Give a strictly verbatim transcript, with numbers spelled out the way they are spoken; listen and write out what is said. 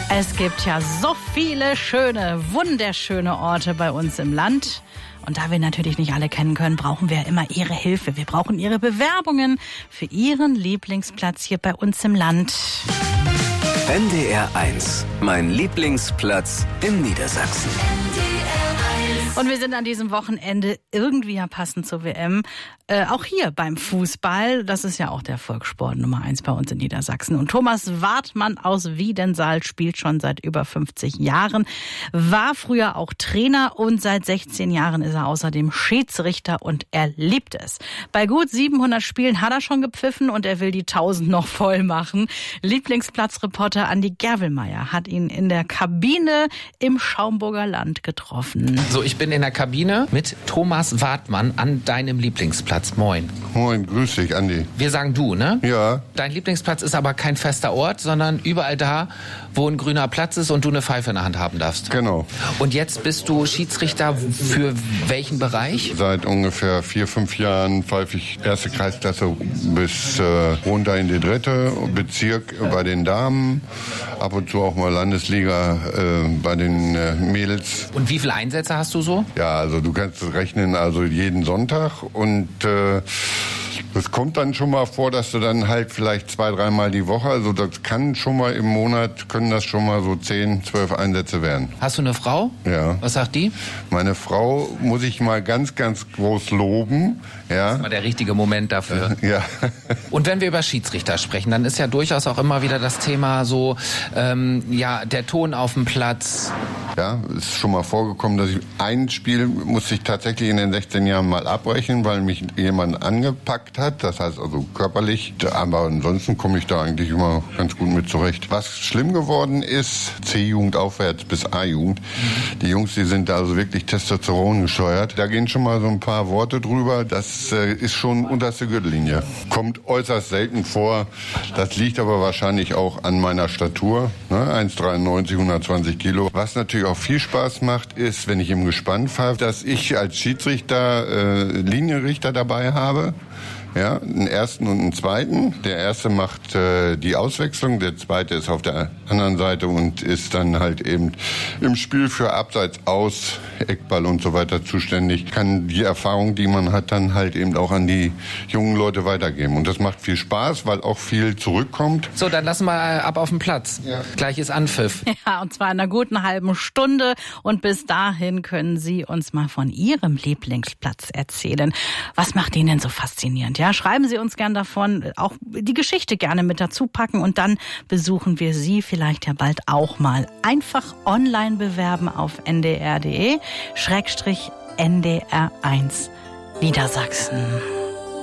Es gibt ja so viele schöne, wunderschöne Orte bei uns im Land. Und da wir natürlich nicht alle kennen können, brauchen wir immer Ihre Hilfe. Wir brauchen Ihre Bewerbungen für Ihren Lieblingsplatz hier bei uns im Land. N D R eins, mein Lieblingsplatz in Niedersachsen. Und wir sind an diesem Wochenende irgendwie ja passend zur W M, äh, auch hier beim Fußball. Das ist ja auch der Volkssport Nummer eins bei uns in Niedersachsen. Und Thomas Wartmann aus Wiedensaal spielt schon seit über fünfzig Jahren, war früher auch Trainer und seit sechzehn Jahren ist er außerdem Schiedsrichter und er liebt es. Bei gut siebenhundert Spielen hat er schon gepfiffen und er will die tausend noch voll machen. Lieblingsplatzreporter Andi Gerwelmeier hat ihn in der Kabine im Schaumburger Land getroffen. So, ich bin in der Kabine mit Thomas Wartmann an deinem Lieblingsplatz. Moin. Moin, grüß dich, Andi. Wir sagen du, ne? Ja. Dein Lieblingsplatz ist aber kein fester Ort, sondern überall da, wo ein grüner Platz ist und du eine Pfeife in der Hand haben darfst. Genau. Und jetzt bist du Schiedsrichter für welchen Bereich? Seit ungefähr vier, fünf Jahren pfeife ich erste Kreisklasse bis äh, runter in die dritte, Bezirk bei den Damen, ab und zu auch mal Landesliga äh, bei den äh, Mädels. Und wie viele Einsätze hast du so? Ja, also du kannst rechnen, also jeden Sonntag und äh, es kommt dann schon mal vor, dass du dann halt vielleicht zwei, dreimal die Woche, also das kann schon mal im Monat, können das schon mal so zehn, zwölf Einsätze werden. Hast du eine Frau? Ja. Was sagt die? Meine Frau muss ich mal ganz, ganz groß loben. Ja. Das ist mal der richtige Moment dafür. Ja. Und wenn wir über Schiedsrichter sprechen, dann ist ja durchaus auch immer wieder das Thema so, ähm, ja, der Ton auf dem Platz. Ja, es ist schon mal vorgekommen, dass ich ein Spiel musste ich tatsächlich in den sechzehn Jahren mal abbrechen, weil mich jemand angepackt hat. Das heißt also körperlich. Aber ansonsten komme ich da eigentlich immer ganz gut mit zurecht. Was schlimm geworden ist, C-Jugend aufwärts bis A-Jugend. Die Jungs, die sind da also wirklich Testosteron gesteuert. Da gehen schon mal so ein paar Worte drüber. Das äh, ist schon unterste Gürtellinie. Kommt äußerst selten vor. Das liegt aber wahrscheinlich auch an meiner Statur. Ne? eins Komma dreiundneunzig, hundertzwanzig Kilo. Was natürlich auch viel Spaß macht, ist, wenn ich im Gespann pfeife, dass ich als Schiedsrichter äh, Linienrichter dabei habe. Ja, einen ersten und einen zweiten. Der erste macht äh, die Auswechslung, der zweite ist auf der anderen Seite und ist dann halt eben im Spiel für Abseits, Aus, Eckball und so weiter zuständig. Kann die Erfahrung, die man hat, dann halt eben auch an die jungen Leute weitergeben. Und das macht viel Spaß, weil auch viel zurückkommt. So, dann lassen wir ab auf den Platz. Ja. Gleich ist Anpfiff. Ja, und zwar in einer guten halben Stunde. Und bis dahin können Sie uns mal von Ihrem Lieblingsplatz erzählen. Was macht ihn denn so faszinierend? Ja, schreiben Sie uns gern davon, auch die Geschichte gerne mit dazu packen und dann besuchen wir Sie vielleicht ja bald auch mal. Einfach online bewerben auf n d r punkt d e Schrägstrich N D R eins Niedersachsen.